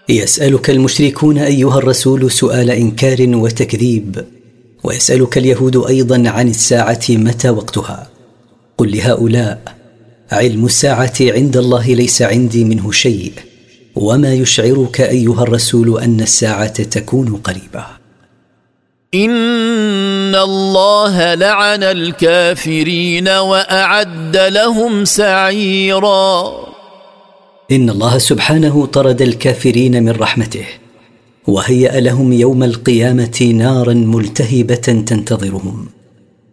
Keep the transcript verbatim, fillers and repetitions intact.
يسألك المشركون أيها الرسول سؤال إنكار وتكذيب، ويسألك اليهود أيضا عن الساعة متى وقتها. قل لهؤلاء: علم الساعة عند الله ليس عندي منه شيء، وما يشعرك أيها الرسول أن الساعة تكون قريبة. إن الله لعن الكافرين وأعد لهم سعيرا. إن الله سبحانه طرد الكافرين من رحمته، وهيأ لهم يوم القيامة نارا ملتهبة تنتظرهم.